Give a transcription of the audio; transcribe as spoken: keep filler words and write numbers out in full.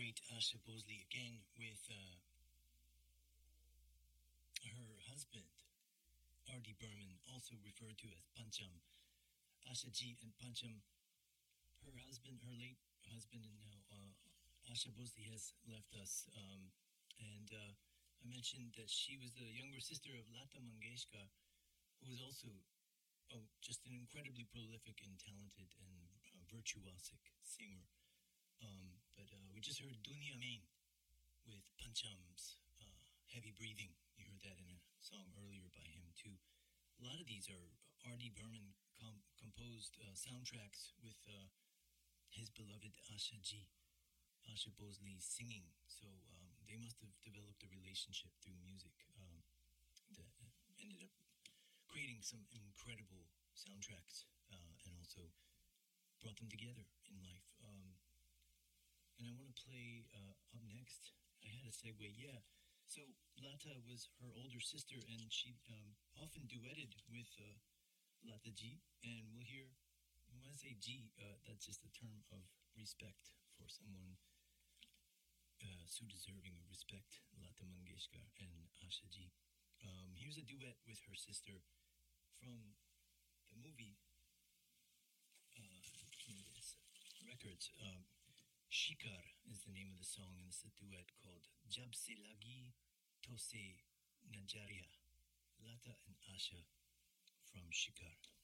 great Asha Bosley again with uh, her husband, R D Burman, also referred to as Pancham. Asha Ji and Pancham, her husband, her late husband, and now uh, Asha Bosley has left us. Um, and uh, I mentioned that she was the younger sister of Lata Mangeshkar, who was also oh, just an incredibly prolific and talented and uh, virtuosic singer. Um, but uh, we just heard Dunia Main with Pancham's uh, Heavy Breathing. You heard that in a song earlier by him, too. A lot of these are R D. Burman com- composed uh, soundtracks with uh, his beloved Asha Ji, Asha Bosley singing. So um, they must have developed a relationship through music um, that ended up creating some incredible soundtracks uh, and also brought them together in life. Um, and I want to play uh, up next. I had a segue, yeah. So Lata was her older sister, and she um, often duetted with uh, Lata Ji. And we'll hear, when I say Ji, uh, that's just a term of respect for someone uh, so deserving of respect, Lata Mangeshkar and Asha Ji. Um, here's a duet with her sister from the movie uh, Records. Um, Shikar is the name of the song, and it's a duet called Jab Se Lagi To Se Najaria. Lata and Asha from Shikar.